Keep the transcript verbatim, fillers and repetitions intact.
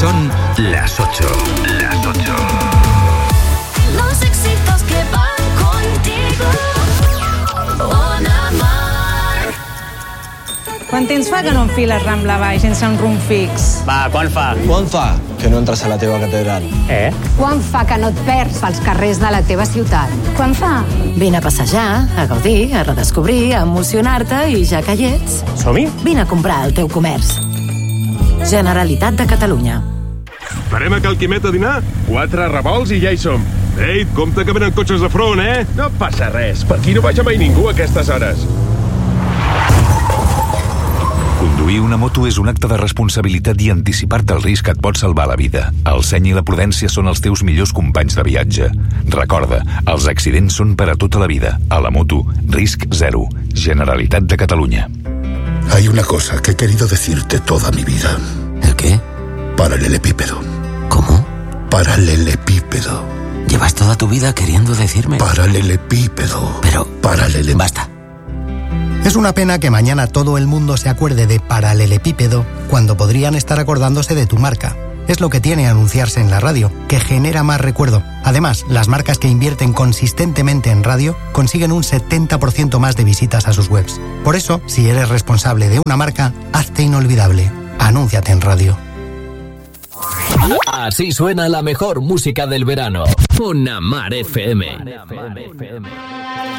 Son las ocho. Las ocho. Los éxitos que van contigo. Bon Amar. Quant temps fa que no enfiles Rambla Baix sense un rumb fix? Va, quan fa? Quan fa que no entres a la teva catedral? Eh? Quan fa que no et perds pels carrers de la teva ciutat? Quan fa? Vine a passejar, a gaudir, a redescobrir, a emocionar-te i ja que hi ets, Som-hi? vine a comprar el teu comerç. Generalitat de Catalunya. Farem a Cal Quimet a dinar? Quatre revolts i ja hi som. Ei, compte que venen cotxes de front, eh? No passa res, per aquí no baixa mai ningú a aquestes hores. Conduir una moto és un acte de responsabilitat i anticipar-te al risc et pot salvar la vida. El seny i la prudència són els teus millors companys de viatge. Recorda, els accidents són per a tota la vida. A la moto, risc zero. Generalitat de Catalunya. Hay una cosa que he querido decirte toda mi vida. ¿El qué? Paralelepípedo. ¿Cómo? Paralelepípedo. Llevas toda tu vida queriendo decirme... Paralelepípedo. Pero... Paralele... Basta. Es una pena que mañana todo el mundo se acuerde de paralelepípedo cuando podrían estar acordándose de tu marca. Es lo que tiene anunciarse en la radio, que genera más recuerdo. Además, las marcas que invierten consistentemente en radio consiguen un setenta por ciento más de visitas a sus webs. Por eso, si eres responsable de una marca, hazte inolvidable. Anúnciate en radio. Así suena la mejor música del verano. Bon Amar F M.